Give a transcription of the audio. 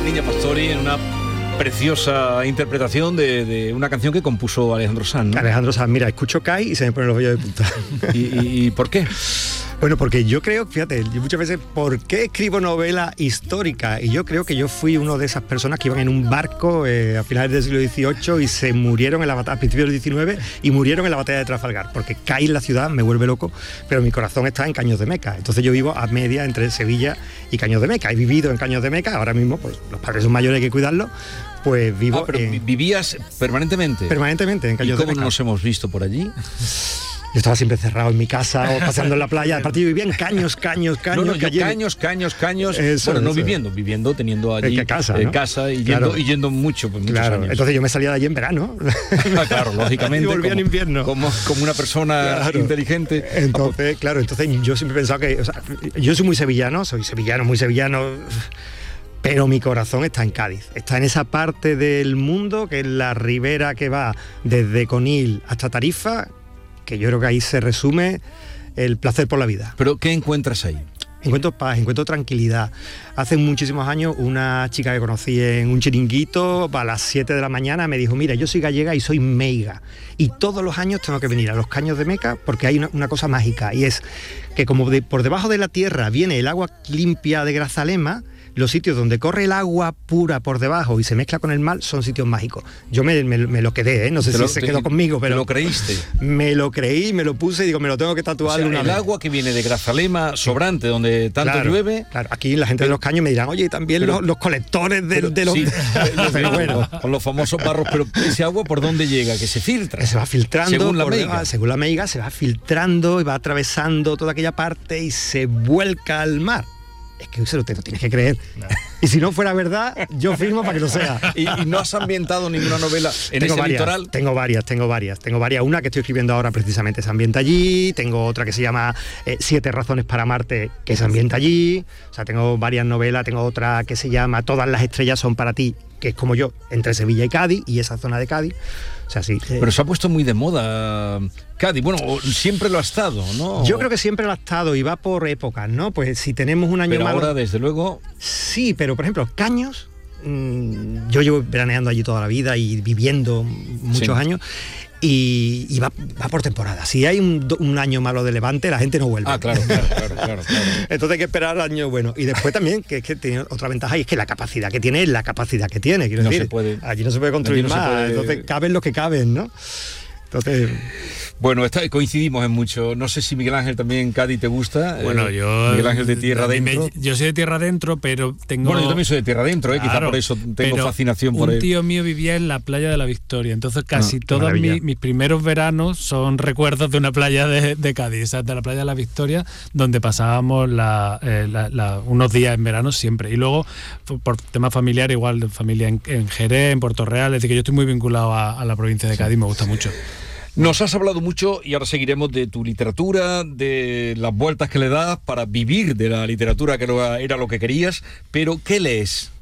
Niña Pastori en una preciosa interpretación de una canción que compuso Alejandro Sanz, ¿no? Alejandro Sanz, mira, escucho Kai y se me ponen los vellos de punta. ¿Y por qué? Bueno, porque yo creo, fíjate, yo muchas veces, ¿por qué escribo novela histórica? Y yo creo que yo fui uno de esas personas que iban en un barco a finales del siglo XVIII y se murieron en la batalla, a principios del XIX, y murieron en la batalla de Trafalgar, porque Cádiz, la ciudad, me vuelve loco, pero mi corazón está en Caños de Meca. Entonces yo vivo a media entre Sevilla y Caños de Meca. He vivido en Caños de Meca, ahora mismo, pues los padres son mayores, hay que cuidarlos, pues vivo... pero ¿vivías permanentemente? Permanentemente en Caños de Meca. ¿Y cómo nos hemos visto por allí? Yo estaba siempre cerrado en mi casa o paseando en la playa. Aparte yo vivía en Caños. No, caños. Eso, bueno, no eso. viviendo, teniendo allí casa, ¿no? casa y, claro. yendo mucho, pues, muchos claro. años. Entonces yo me salía de allí en verano. Claro, lógicamente. Y volvía en invierno. Como una persona inteligente. Entonces, claro, yo siempre he pensado que... O sea, yo soy muy sevillano, muy sevillano... Pero mi corazón está en Cádiz, está en esa parte del mundo que es la ribera que va desde Conil hasta Tarifa, que yo creo que ahí se resume el placer por la vida. ¿Pero qué encuentras ahí? Encuentro paz, encuentro tranquilidad. Hace muchísimos años una chica que conocí en un chiringuito a las 7 de la mañana me dijo, mira, yo soy gallega y soy meiga y todos los años tengo que venir a los Caños de Meca porque hay una cosa mágica y es que como por debajo de la tierra viene el agua limpia de Grazalema, los sitios donde corre el agua pura por debajo y se mezcla con el mar son sitios mágicos. Yo me lo quedé, no sé si se quedó conmigo, pero... ¿Te lo creíste? Me lo creí, me lo puse y digo, me lo tengo que tatuar. O sea, el agua que viene de Grazalema, sobrante, donde tanto llueve... Claro, aquí la gente de los Caños me dirán, oye, y también los colectores de los... Sí, pero bueno. Con los famosos barros, pero ese agua, ¿por dónde llega? Que se filtra. Se va filtrando. Según la meiga, se va filtrando y va atravesando toda aquella parte y se vuelca al mar. Es que eso te lo tienes que creer. No. Y si no fuera verdad, yo firmo para que lo sea. ¿Y no has ambientado ninguna novela en ese litoral? Tengo varias. Una que estoy escribiendo ahora precisamente se ambienta allí. Tengo otra que se llama 7 razones para amarte, que se ambienta allí. O sea, tengo varias novelas. Tengo otra que se llama Todas las estrellas son para ti, que es como yo, entre Sevilla y Cádiz, y esa zona de Cádiz. O sea, sí. Pero se ha puesto muy de moda Cádiz. Bueno, siempre lo ha estado, ¿no? Yo creo que siempre lo ha estado y va por épocas, ¿no? Pues si tenemos un año pero malo... ahora, desde luego... Sí, pero por ejemplo, Caños, yo llevo veraneando allí toda la vida y viviendo muchos años. Y va por temporada. Si hay un año malo de Levante, la gente no vuelve. Ah, claro. Entonces hay que esperar al año bueno. Y después también, que es que tiene otra ventaja, y es que la capacidad que tiene es la capacidad que tiene. Quiero decir, allí no se puede construir más. Entonces caben los que caben, ¿no? Entonces... Bueno, coincidimos en mucho. No sé si Miguel Ángel también Cádiz te gusta. Bueno, yo... Miguel Ángel de Tierra Adentro. Yo soy de Tierra Adentro, pero tengo... Bueno, yo también soy de Tierra Adentro, claro, quizá por eso tengo fascinación por él. Un tío mío vivía en la playa de la Victoria, entonces casi todos mis primeros veranos son recuerdos de una playa de Cádiz, o sea, de la playa de la Victoria, donde pasábamos unos días en verano siempre. Y luego, por tema familiar, igual familia en Jerez, en Puerto Real, es decir, que yo estoy muy vinculado a la provincia de Cádiz, me gusta mucho. Nos has hablado mucho y ahora seguiremos de tu literatura, de las vueltas que le das para vivir de la literatura, que era lo que querías, pero ¿qué lees?